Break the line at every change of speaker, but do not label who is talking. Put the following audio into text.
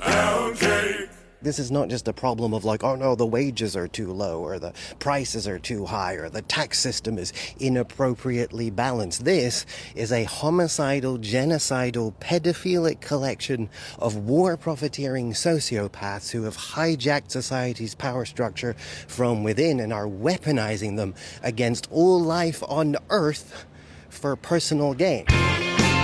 Pound cake.
This is not just a problem of like, oh no, the wages are too low, or the prices are too high, or the tax system is inappropriately balanced. This is a homicidal, genocidal, pedophilic collection of war-profiteering sociopaths who have hijacked society's power structure from within and are weaponizing them against all life on Earth for personal gain.